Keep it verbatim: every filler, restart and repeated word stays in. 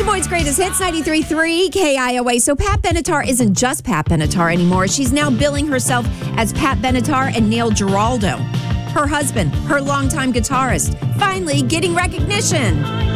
Boyd's Greatest Hits, ninety-three point three K I O A. So Pat Benatar isn't just Pat Benatar anymore. She's now billing herself as Pat Benatar and Neil Giraldo. Her husband, her longtime guitarist, finally getting recognition.